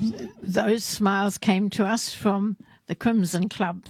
those smiles came to us from the Crimson Club.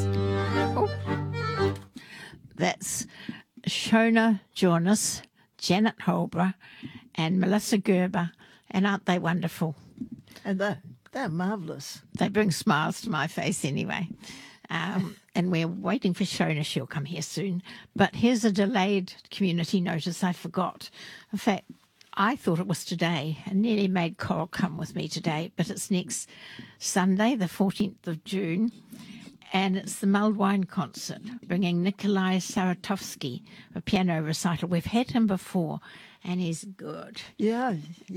That's Shona Jonas, Janet Holbrook, and Melissa Gerber. And aren't they wonderful? And they're marvellous. They bring smiles to my face anyway. And we're waiting for Shona. She'll come here soon. But here's a delayed community notice I forgot. In fact, I thought it was today and nearly made Coral come with me today, but it's next Sunday, the 14th of June, and it's the Mulled Wine Concert, bringing Nikolai Saratovsky, a piano recital. We've had him before, and he's good. Yeah.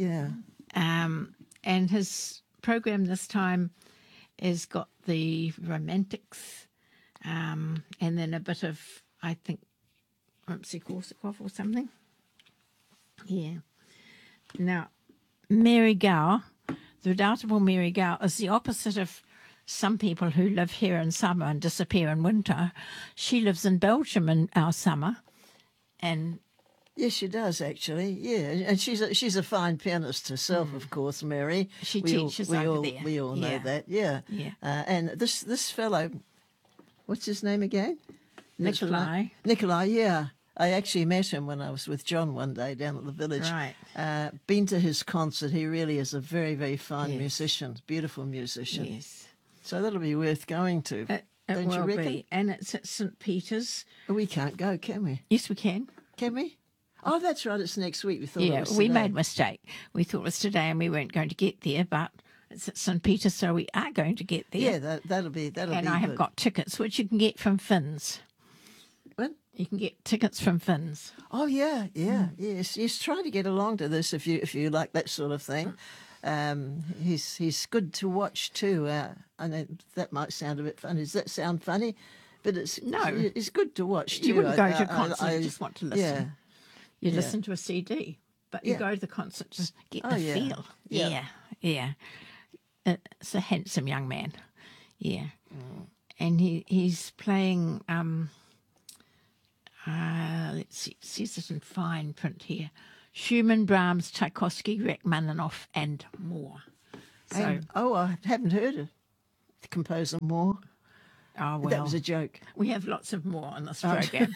And his program this time has got the Romantics, and then a bit of, I think, Rimsky-Korsakov or something. Yeah. Now, Mary Gow, the redoubtable Mary Gow, is the opposite of some people who live here in summer and disappear in winter. She lives in Belgium in our summer, and yes, she does actually. Yeah, and she's a fine pianist herself, of course, Mary. She teaches over there. We all know that. Yeah. And this fellow, what's his name again? Nikolai. Nikolai. Yeah. I actually met him when I was with John one day down at the village. Right. Been to his concert. He really is a very, very fine musician, beautiful musician. Yes. So that'll be worth going to. It don't will you reckon? be. And it's at St. Peter's. We can't go, can we? Yes, we can. Can we? Oh, that's right. It's next week. We thought it Yeah, was we today. made a mistake. We thought it was today and we weren't going to get there, but it's at St. Peter's, so we are going to get there. Yeah, that'll be and be I have good. got tickets, which you can get from Finn's. What? You can get tickets from Finn's. Oh yeah. Yes. Try to get along to this if you like that sort of thing. He's good to watch too. I know that might sound a bit funny. Does that sound funny? But it's good to watch too. You wouldn't go to a concert, you just want to listen. Yeah. You listen to a CD, but you go to the concert, just get the feel. Yeah. Yeah. It's a handsome young man. Yeah. And he's playing, let's see, it says it in fine print here, Schumann, Brahms, Tchaikovsky, Rachmaninoff, and more. So, I haven't heard of the composer more. oh, well, That was a joke. we have lots of more on this program.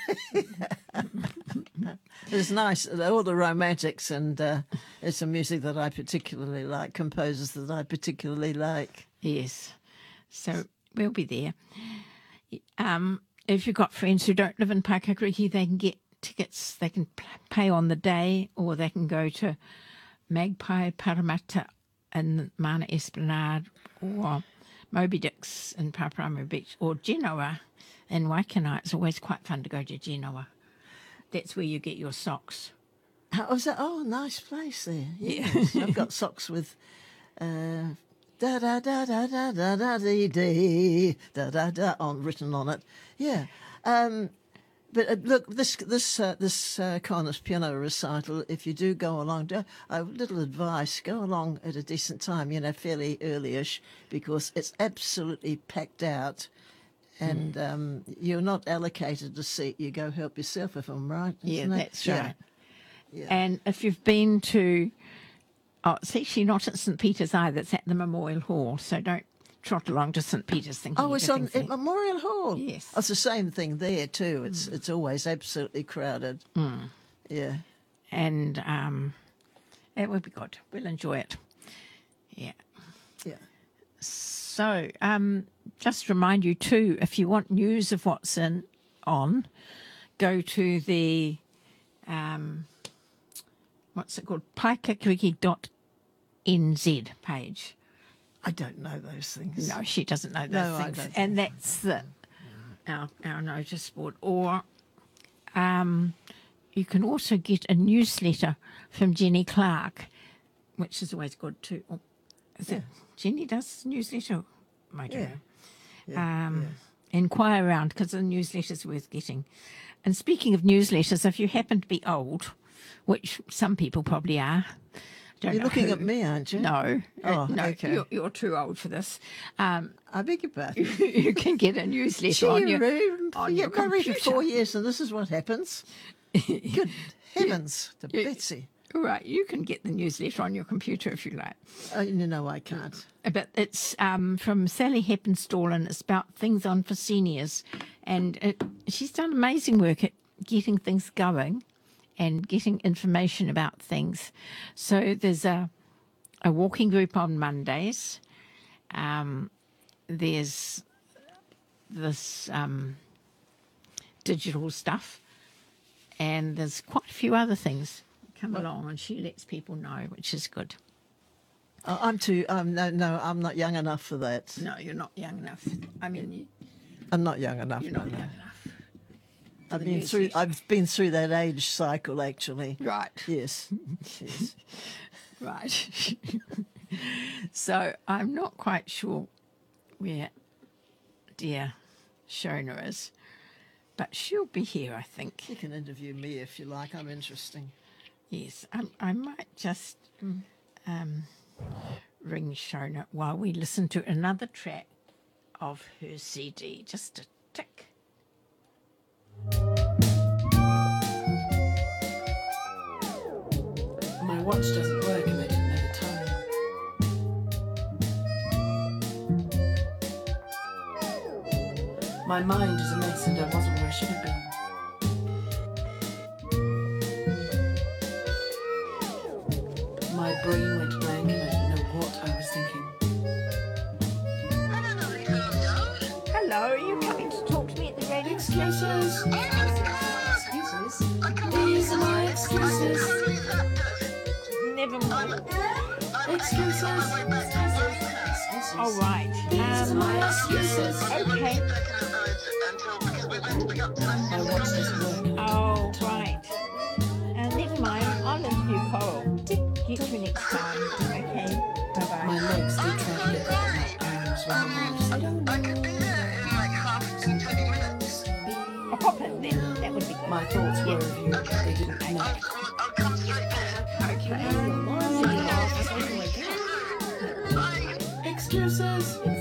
It's nice, all the romantics, and it's some music that I particularly like, composers that I particularly like. Yes. So we'll be there. If you've got friends who don't live in Paikakariki, they can get tickets. They can pay on the day, or they can go to Magpie Parramatta in Mana Esplanade, or Moby Dick's in Paparamau Beach, or Genoa in Waikanae. It's always quite fun to go to Genoa. That's where you get your socks. How was that? Oh, nice place there. Yes. I've got socks with da da da da da da da dee dee da da da written on it. Yeah. But look, this Connor's piano recital, if you do go along, a little advice, go along at a decent time, fairly early-ish, because it's absolutely packed out. And you're not allocated a seat. You go help yourself, if I'm right. Isn't it? That's right. Yeah. And if you've been to, it's actually not at St. Peter's either. It's at the Memorial Hall. So don't trot along to St. Peter's thinking. Oh, it's on at Memorial Hall. Yes. Oh, it's the same thing there too. It's always absolutely crowded. Yeah. And it will be good. We'll enjoy it. Yeah. Yeah. So just remind you too, if you want news of what's on, go to the what's it called? Paikakariki.nz page. I don't know those things. No, she doesn't know those No, I things. don't. And that's our notice board. Or you can also get a newsletter from Jenny Clark, which is always good too. Oh, is it Jenny does newsletter? I don't know. Inquire around, because the newsletter's worth getting. And speaking of newsletters, if you happen to be old, which some people probably are. You're looking at me, aren't you? No. Oh, no, okay. You're too old for this. I beg your pardon. You can get a newsletter on your You get married for computer. 4 years and this is what happens. Good heavens to Betsy. Right, you can get the newsletter on your computer if you like. Oh, no, I can't. But it's from Sally Heppenstall, and it's about things on for seniors. And she's done amazing work at getting things going and getting information about things. So there's a walking group on Mondays. There's this digital stuff, and there's quite a few other things come along, and she lets people know, which is good. Oh, I'm not young enough for that. No, you're not young enough. I mean, I'm not young enough. you're not young enough. I've been through that age cycle, actually. Right. Yes. Yes. Right. So I'm not quite sure where dear Shona is, but she'll be here, I think. You can interview me if you like. I'm interesting. Yes, I might just ring Shona while we listen to another track of her CD. Just a tick. My watch doesn't work and I didn't know the time. My mind is a mess and I wasn't where I should have been. My brain went blank and I didn't know what I was thinking. Hello, are you coming to talk to me at the radio? Excuses. Excuses. These are my excuses. Never mind. Excuses. All right. These are my excuses. Okay. My watch doesn't work. Oh, right. Never mind. I'll interview Coral. Get you next time. Okay. Bye-bye. My legs, they try to get out of my arms when the waves. I don't know. I'll pop in then. That would be good. My thoughts were of you, but they didn't connect. Okay. Excuses.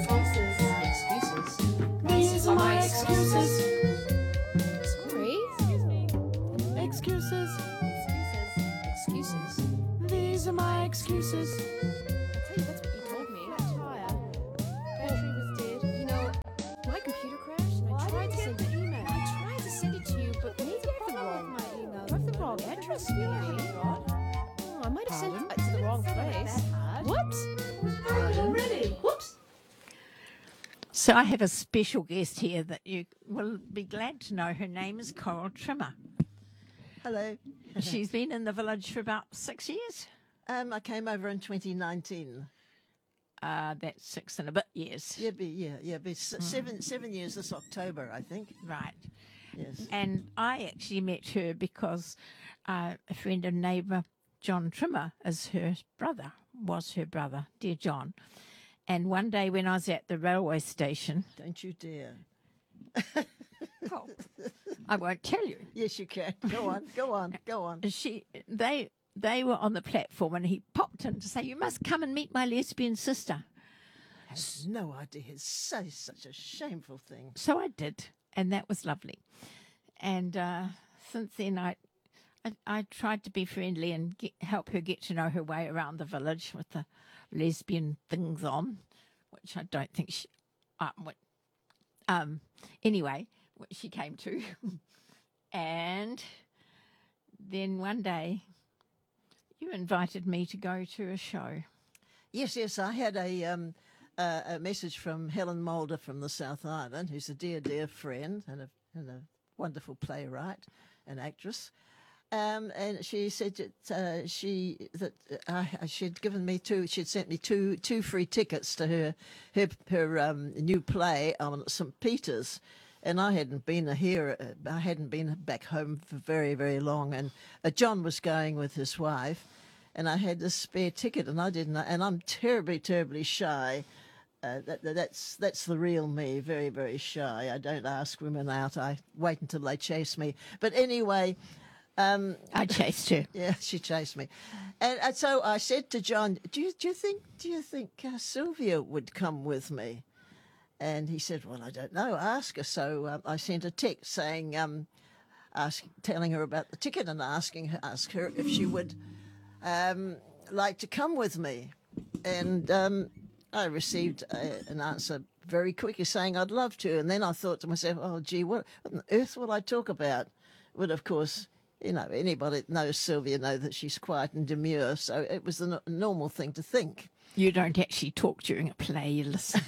These are my excuses. Sorry? Excuse me. Excuses. Excuses. These are my excuses. I'll tell you, that's what you told me. That tire. Battery was dead. You know, my computer crashed and I tried to send it. I tried to send it to you, but maybe I have the wrong email. You have the wrong address, really. Oh, I might have sent it to the wrong place. Whoops. I'm ready. Whoops. So I have a special guest here that you will be glad to know. Her name is Coral Trimmer. Hello. She's been in the village for about 6 years. I came over in 2019. That's 6 and a bit years. Be 7 years this October, I think. Right. Yes. And I actually met her because a friend and neighbour, John Trimmer, was her brother, dear John. And one day when I was at the railway station, Don't you dare. oh, I won't tell you. Yes, you can. Go on. They were on the platform and he popped in to say, "You must come and meet my lesbian sister." I had no idea he'd say such a shameful thing. So I did, and that was lovely. And since then, I tried to be friendly and help her get to know her way around the village with the lesbian things on, which I don't think she. Anyway, what she came to, and then one day, you invited me to go to a show. Yes. I had a message from Helen Mulder from the South Island, who's a dear friend and a wonderful playwright and actress. And she said that she'd given me she'd sent me two free tickets to her new play on St. Peter's. And I hadn't been here. I hadn't been back home for very, very long. And John was going with his wife, and I had this spare ticket, and I didn't. And I'm terribly, terribly shy. That's the real me. Very, very shy. I don't ask women out. I wait until they chase me. But anyway, I chased her. yeah, she chased me, and so I said to John, "Do you think Sylvia would come with me?" And he said, "Well, I don't know. Ask her." So I sent a text saying, telling her about the ticket and ask her if she would like to come with me? And I received an answer very quickly saying I'd love to. And then I thought to myself, oh, gee, what on earth will I talk about? But of course, you know, anybody that knows Sylvia know that she's quiet and demure, so it was the normal thing to think. You don't actually talk during a play, you listen.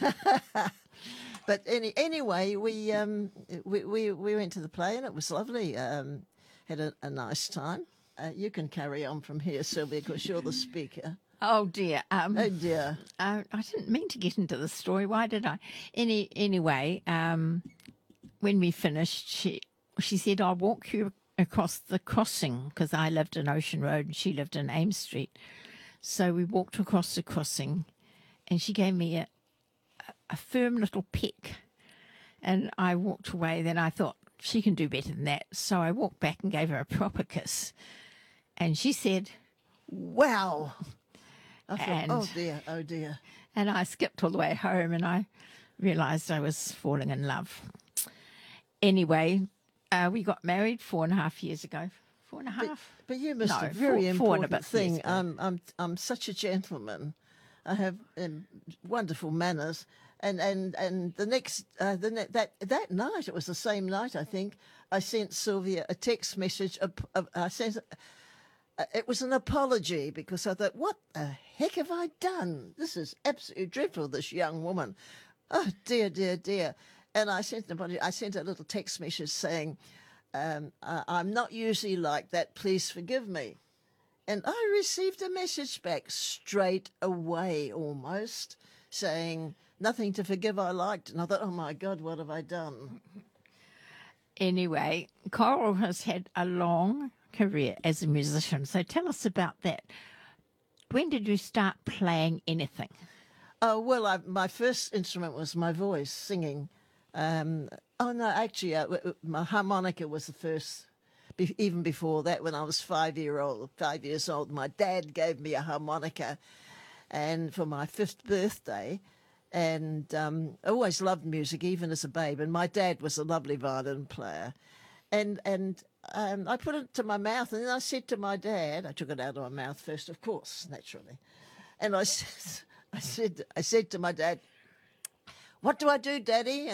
But anyway, we went to the play and it was lovely. Had a nice time. You can carry on from here, Sylvia, because you're the speaker. Oh dear. Oh dear. I didn't mean to get into the story. Why did I? Anyway, when we finished, she said, "I'll walk you across the crossing," because I lived in Ocean Road and she lived in Ames Street. So we walked across the crossing, and she gave me a firm little peck, and I walked away. Then I thought she can do better than that, so I walked back and gave her a proper kiss, and she said, Wow. I thought, And- oh dear, oh dear. and I skipped all the way home, and I realised I was falling in love. Anyway, we got married 4.5 years ago. 4.5? But you missed No, a very four and a important bit thing. years ago. I'm such a gentleman. I have wonderful manners. And the next that night, it was the same night, I think, I sent Sylvia a text message. I sent. It was an apology because I thought, what the heck have I done? This is absolutely dreadful, this young woman. Oh, dear, dear, dear. And I sent a little text message saying, I'm not usually like that. Please forgive me. And I received a message back straight away almost saying, nothing to forgive I liked. And I thought, oh, my God, what have I done? Anyway, Coral has had a long career as a musician. So tell us about that. When did you start playing anything? Oh, well, my first instrument was my voice, singing. My harmonica was the first. Even before that, when I was 5 years old, my dad gave me a harmonica, and for my 5th birthday, and I always loved music, even as a babe. And my dad was a lovely violin player, and I put it to my mouth, and then I said to my dad, I took it out of my mouth first, of course, naturally, and I said to my dad, "What do I do, Daddy?"